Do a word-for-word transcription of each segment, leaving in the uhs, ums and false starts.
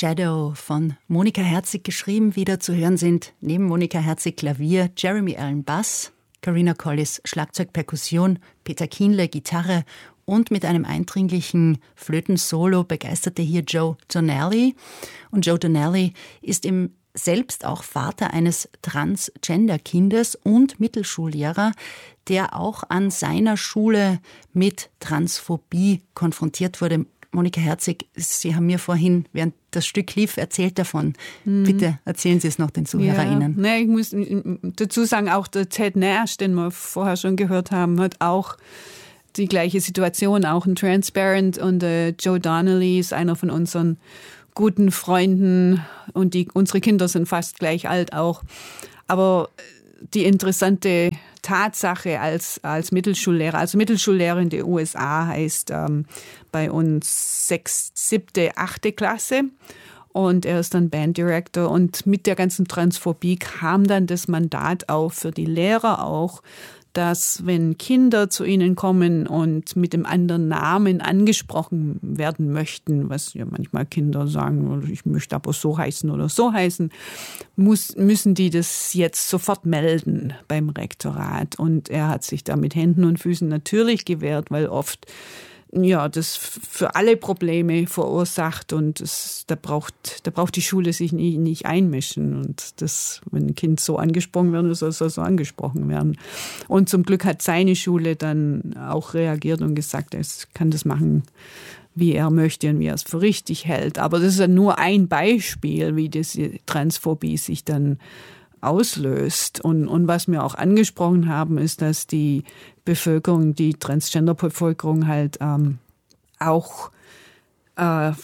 Shadow von Monika Herzig geschrieben. Wieder zu hören sind neben Monika Herzig Klavier, Jeremy Allen Bass, Karina Collis Schlagzeug, Perkussion, Peter Kienle Gitarre und mit einem eindringlichen Flötensolo begeisterte hier Joe Donnelly. Und Joe Donnelly ist im selbst auch Vater eines Transgender-Kindes und Mittelschullehrer, der auch an seiner Schule mit Transphobie konfrontiert wurde. Monika Herzig, Sie haben mir vorhin, während das Stück lief, erzählt davon. Mhm. Bitte erzählen Sie es noch den ZuhörerInnen. Ja, ne, ich muss dazu sagen, auch der Ted Nash, den wir vorher schon gehört haben, hat auch die gleiche Situation, auch ein Transparent. Und äh, Joe Donnelly ist einer von unseren guten Freunden und die, unsere Kinder sind fast gleich alt auch. Aber die interessante Tatsache als, als Mittelschullehrer, also Mittelschullehrer in den U S A heißt ähm, bei uns sechs, siebte, achte Klasse. Und er ist dann Banddirektor. Und mit der ganzen Transphobie kam dann das Mandat auf für die Lehrer auch, dass wenn Kinder zu ihnen kommen und mit dem anderen Namen angesprochen werden möchten, was ja manchmal Kinder sagen, ich möchte aber so heißen oder so heißen, muss, müssen die das jetzt sofort melden beim Rektorat. Und er hat sich da mit Händen und Füßen natürlich gewehrt, weil oft ja, das für alle Probleme verursacht und das, da braucht, da braucht die Schule sich nie, nicht einmischen und das, wenn ein Kind so angesprochen wird, soll es so angesprochen werden. Und zum Glück hat seine Schule dann auch reagiert und gesagt, er kann das machen, wie er möchte und wie er es für richtig hält. Aber das ist ja nur ein Beispiel, wie diese Transphobie sich dann auslöst. Und, und was wir auch angesprochen haben, ist, dass die Bevölkerung, die Transgender-Bevölkerung halt ähm, auch äh,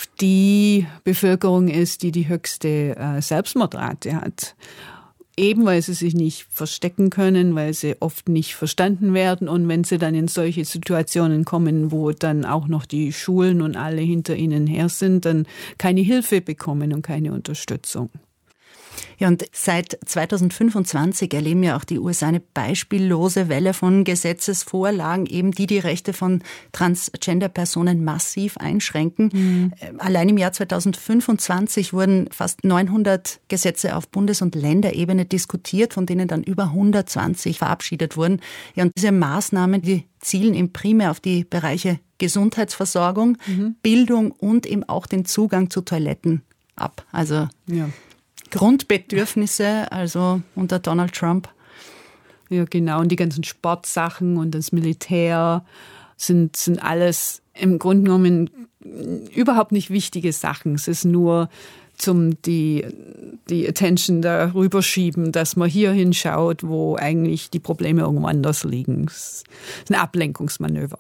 die Bevölkerung ist, die die höchste äh, Selbstmordrate hat. Eben weil sie sich nicht verstecken können, weil sie oft nicht verstanden werden. Und wenn sie dann in solche Situationen kommen, wo dann auch noch die Schulen und alle hinter ihnen her sind, dann keine Hilfe bekommen und keine Unterstützung. Ja, und seit zweitausendfünfundzwanzig erleben ja auch die U S A eine beispiellose Welle von Gesetzesvorlagen, eben die die Rechte von Transgender-Personen massiv einschränken. Mhm. Allein im Jahr zweitausendfünfundzwanzig wurden fast neunhundert Gesetze auf Bundes- und Länderebene diskutiert, von denen dann über hundertzwanzig verabschiedet wurden. Ja, und diese Maßnahmen, die zielen eben primär auf die Bereiche Gesundheitsversorgung, mhm. Bildung und eben auch den Zugang zu Toiletten ab. Also ja. Grundbedürfnisse, also unter Donald Trump. Ja, genau. Und die ganzen Sportsachen und das Militär sind, sind alles im Grunde genommen überhaupt nicht wichtige Sachen. Es ist nur zum die, die Attention darüber schieben, dass man hier hinschaut, wo eigentlich die Probleme irgendwo anders liegen. Es ist ein Ablenkungsmanöver.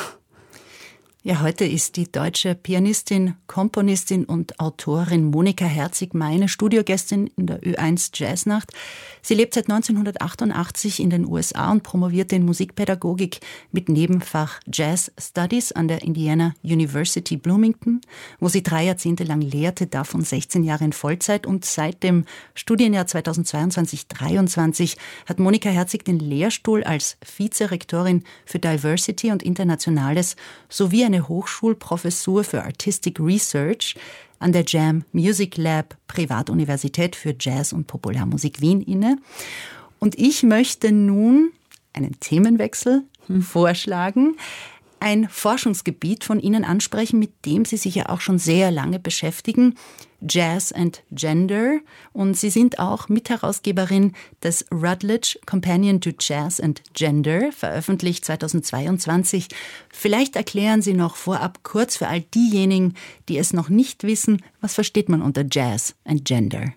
Ja, heute ist die deutsche Pianistin, Komponistin und Autorin Monika Herzig meine Studiogästin in der Ö eins Jazznacht. Sie lebt seit neunzehnhundertachtundachtzig in den U S A und promovierte in Musikpädagogik mit Nebenfach Jazz Studies an der Indiana University Bloomington, wo sie drei Jahrzehnte lang lehrte, davon sechzehn Jahre in Vollzeit. Und seit dem Studienjahr zweitausendzweiundzwanzig dreiundzwanzig hat Monika Herzig den Lehrstuhl als Vizerektorin für Diversity und Internationales sowie eine Hochschulprofessur für Artistic Research an der Jam Music Lab Privatuniversität für Jazz und Popularmusik Wien inne. Und ich möchte nun einen Themenwechsel hm. vorschlagen, ein Forschungsgebiet von Ihnen ansprechen, mit dem Sie sich ja auch schon sehr lange beschäftigen, Jazz and Gender. Und Sie sind auch Mitherausgeberin des Routledge Companion to Jazz and Gender, veröffentlicht zweitausendzweiundzwanzig. Vielleicht erklären Sie noch vorab kurz für all diejenigen, die es noch nicht wissen, was versteht man unter Jazz and Gender?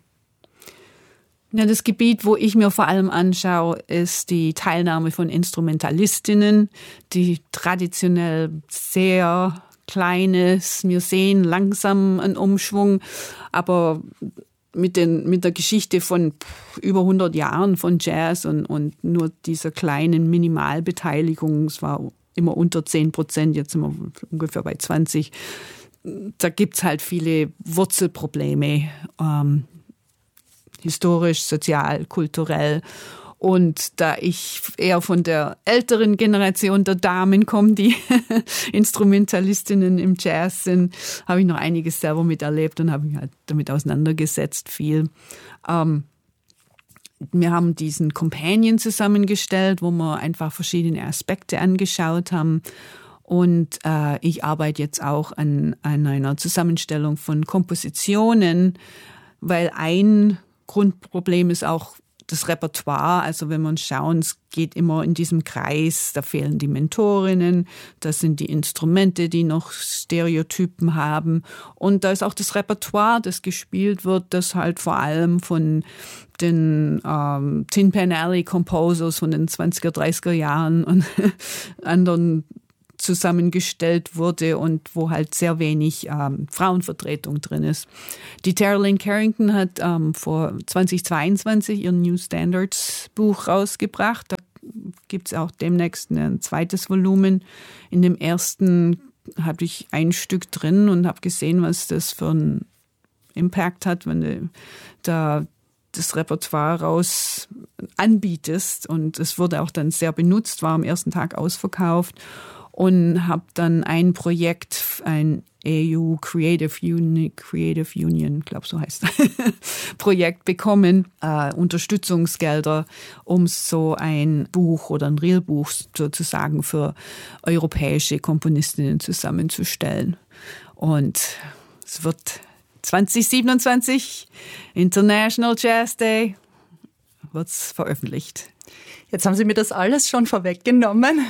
Ja, das Gebiet, wo ich mir vor allem anschaue, ist die Teilnahme von Instrumentalistinnen, die traditionell sehr kleines, wir sehen langsam einen Umschwung, aber mit, den, mit der Geschichte von über hundert Jahren von Jazz und, und nur dieser kleinen Minimalbeteiligung, es war immer unter zehn Prozent, jetzt sind wir ungefähr bei zwanzig, da gibt's halt viele Wurzelprobleme, ähm, historisch, sozial, kulturell. Und da ich eher von der älteren Generation der Damen komme, die Instrumentalistinnen im Jazz sind, habe ich noch einiges selber miterlebt und habe mich halt damit auseinandergesetzt, viel. Ähm, wir haben diesen Companion zusammengestellt, wo wir einfach verschiedene Aspekte angeschaut haben. Und äh, ich arbeite jetzt auch an, an einer Zusammenstellung von Kompositionen, weil ein Grundproblem ist auch das Repertoire. Also wenn wir uns schauen, es geht immer in diesem Kreis, da fehlen die Mentorinnen, das sind die Instrumente, die noch Stereotypen haben. Und da ist auch das Repertoire, das gespielt wird, das halt vor allem von den ähm, Tin Pan Alley Composers von den zwanziger, dreißiger Jahren und anderen zusammengestellt wurde und wo halt sehr wenig ähm, Frauenvertretung drin ist. Die Tara Lynn Carrington hat ähm, vor zweitausendzweiundzwanzig ihr New Standards Buch rausgebracht. Da gibt es auch demnächst ein zweites Volumen. In dem ersten habe ich ein Stück drin und habe gesehen, was das für einen Impact hat, wenn du da das Repertoire raus anbietest. Und es wurde auch dann sehr benutzt, war am ersten Tag ausverkauft. Und habe dann ein Projekt, ein E U Creative Union, Creative Union, glaube so heißt Projekt bekommen, äh, Unterstützungsgelder, um so ein Buch oder ein Reelbuch sozusagen für europäische Komponistinnen zusammenzustellen. Und es wird zwanzig siebenundzwanzig, International Jazz Day, wird's veröffentlicht. Jetzt haben Sie mir das alles schon vorweggenommen.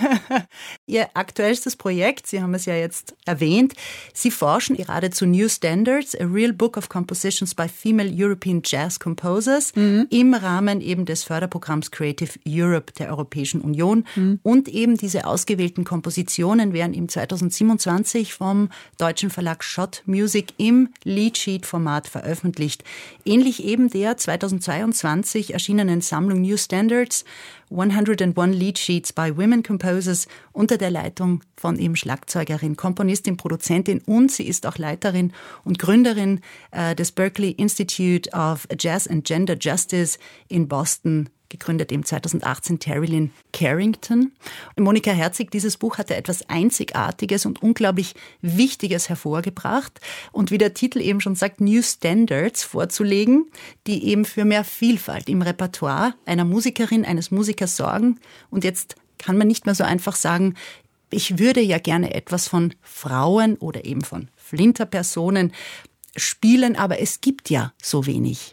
Ihr aktuellstes Projekt, Sie haben es ja jetzt erwähnt, Sie forschen gerade zu New Standards, a Real Book of Compositions by Female European Jazz Composers, mhm. im Rahmen eben des Förderprogramms Creative Europe der Europäischen Union. Mhm. Und eben diese ausgewählten Kompositionen werden im zweitausendsiebenundzwanzig vom deutschen Verlag Schott Music im Leadsheet-Format veröffentlicht. Ähnlich eben der zweitausendzweiundzwanzig erschienenen Sammlung New Standards, hundertundeins Lead Sheets by Women Composers unter der Leitung von eben Schlagzeugerin, Komponistin, Produzentin und sie ist auch Leiterin und Gründerin äh, des Berklee Institute of Jazz and Gender Justice in Boston, gegründet im zweitausendachtzehn Tara Lynn Carrington. Monika Herzig, dieses Buch hatte etwas Einzigartiges und unglaublich Wichtiges hervorgebracht und wie der Titel eben schon sagt, New Standards vorzulegen, die eben für mehr Vielfalt im Repertoire einer Musikerin, eines Musikers sorgen. Und jetzt kann man nicht mehr so einfach sagen, ich würde ja gerne etwas von Frauen oder eben von Flinterpersonen spielen, aber es gibt ja so wenig.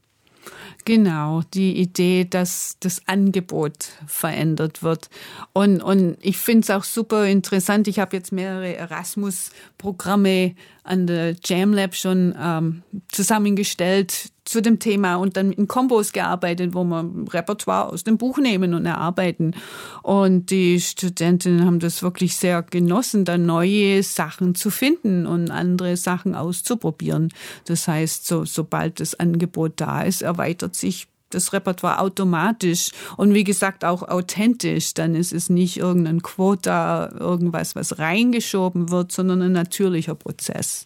Genau, die Idee, dass das Angebot verändert wird. Und, und ich finde es auch super interessant. Ich habe jetzt mehrere Erasmus-Programme an der JamLab schon ähm, zusammengestellt zu dem Thema und dann in Kombos gearbeitet, wo wir Repertoire aus dem Buch nehmen und erarbeiten. Und die Studentinnen haben das wirklich sehr genossen, da neue Sachen zu finden und andere Sachen auszuprobieren. Das heißt, so, sobald das Angebot da ist, erweitert sich das Repertoire automatisch und wie gesagt auch authentisch. Dann ist es nicht irgendein Quota, irgendwas, was reingeschoben wird, sondern ein natürlicher Prozess.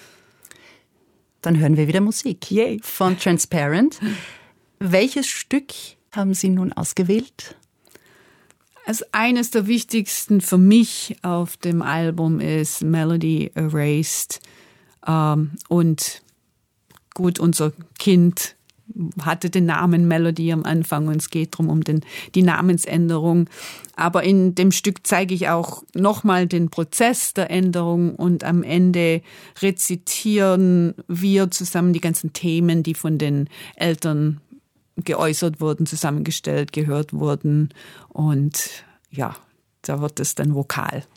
Dann hören wir wieder Musik. Yay. Von Transparent. Welches Stück haben Sie nun ausgewählt? Also eines der wichtigsten für mich auf dem Album ist Melody Erased. Ähm, und gut, unser Kind hatte den Namen Melody am Anfang und es geht darum, um den, die Namensänderung. Aber in dem Stück zeige ich auch nochmal den Prozess der Änderung und am Ende rezitieren wir zusammen die ganzen Themen, die von den Eltern geäußert wurden, zusammengestellt, gehört wurden und ja, da wird es dann vokal.